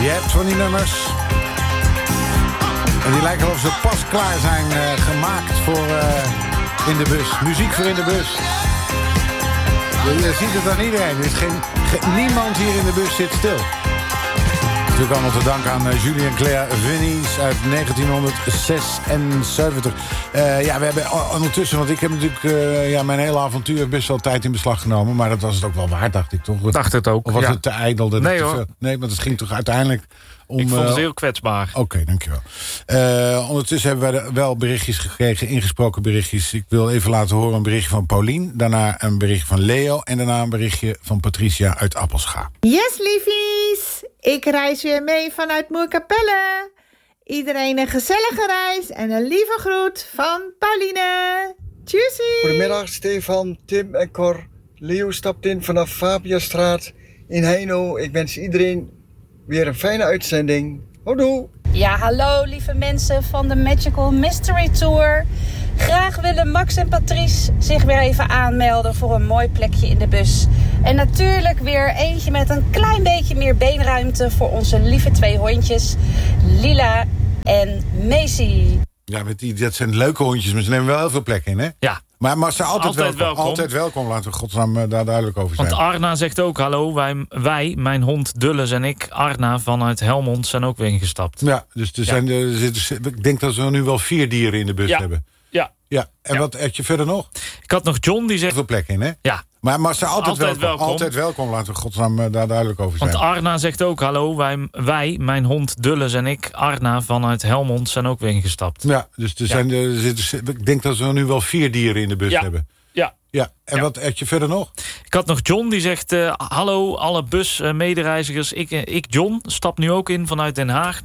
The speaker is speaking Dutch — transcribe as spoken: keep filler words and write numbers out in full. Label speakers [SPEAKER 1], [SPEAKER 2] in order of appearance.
[SPEAKER 1] Je hebt van die nummers. En die lijken alsof ze pas klaar zijn uh, gemaakt voor uh, in de bus. Muziek voor in de bus. Je, je ziet het aan iedereen. Er is geen, geen, niemand hier in de bus zit stil. Natuurlijk allemaal te danken aan uh, Julie en Claire Vinnies uit negentienhonderdzesenzeventig. Uh, ja, we hebben ondertussen, want ik heb natuurlijk uh, ja, mijn hele avontuur best wel tijd in beslag genomen. Maar dat was het ook wel waard, dacht ik toch?
[SPEAKER 2] Dacht het ook,
[SPEAKER 1] Of was
[SPEAKER 2] ja.
[SPEAKER 1] het te ijdel? Dat
[SPEAKER 2] Nee
[SPEAKER 1] het te
[SPEAKER 2] hoor.
[SPEAKER 1] veel... Nee, want het ging toch uiteindelijk om...
[SPEAKER 2] Ik vond het
[SPEAKER 1] uh,
[SPEAKER 2] heel kwetsbaar.
[SPEAKER 1] Oké, okay, dankjewel. Uh, ondertussen hebben wij wel berichtjes gekregen, ingesproken berichtjes. Ik wil even laten horen een berichtje van Paulien. Daarna een berichtje van Leo. En daarna een berichtje van Patricia uit Appelscha.
[SPEAKER 3] Yes, liefies! Ik reis weer mee vanuit Moerkapelle. Iedereen een gezellige reis en een lieve groet van Pauline. Tjussie!
[SPEAKER 4] Goedemiddag, Stefan, Tim en Cor. Leo stapt in vanaf Fabiastraat in Heino. Ik wens iedereen weer een fijne uitzending. Houdoe!
[SPEAKER 5] Ja, hallo lieve mensen van de Magical Mystery Tour. Graag willen Max en Patrice zich weer even aanmelden voor een mooi plekje in de bus. En natuurlijk weer eentje met een klein beetje meer beenruimte voor onze lieve twee hondjes, Lila en Macy.
[SPEAKER 1] Ja, met die, dat zijn leuke hondjes, maar ze nemen wel heel veel plek in, hè?
[SPEAKER 2] Ja.
[SPEAKER 1] Maar, maar ze altijd,
[SPEAKER 2] Altijd
[SPEAKER 1] welkom.
[SPEAKER 2] welkom.
[SPEAKER 1] Altijd welkom, laten we godsnaam uh, daar duidelijk over zijn.
[SPEAKER 2] Want Arna zegt ook, hallo, wij, wij, mijn hond Dulles en ik, Arna vanuit Helmond, zijn ook weer ingestapt.
[SPEAKER 1] Ja, dus er
[SPEAKER 2] Ja.
[SPEAKER 1] zijn, er zitten, ik denk dat we nu wel vier dieren in de bus
[SPEAKER 2] Ja.
[SPEAKER 1] hebben.
[SPEAKER 2] Ja.
[SPEAKER 1] Ja, en
[SPEAKER 2] Ja.
[SPEAKER 1] wat heb je verder nog?
[SPEAKER 2] Ik had nog John die zegt...
[SPEAKER 1] Veel plek in, hè?
[SPEAKER 2] Ja.
[SPEAKER 1] Maar, maar ze altijd,
[SPEAKER 2] Altijd
[SPEAKER 1] welkom.
[SPEAKER 2] welkom.
[SPEAKER 1] Altijd welkom, laten we godsnaam uh, daar duidelijk over zijn.
[SPEAKER 2] Want Arna zegt ook, hallo, wij, wij, mijn hond Dulles en ik, Arna vanuit Helmond, zijn ook weer ingestapt.
[SPEAKER 1] Ja, dus er zijn, er zitten, ik denk dat we nu wel vier dieren in de bus
[SPEAKER 2] Ja.
[SPEAKER 1] hebben.
[SPEAKER 2] Ja.
[SPEAKER 1] Ja, en
[SPEAKER 2] Ja.
[SPEAKER 1] wat heb je verder nog?
[SPEAKER 2] Ik had nog John die zegt, uh, hallo alle bus-medereizigers, ik, uh, ik John stap nu ook in vanuit Den Haag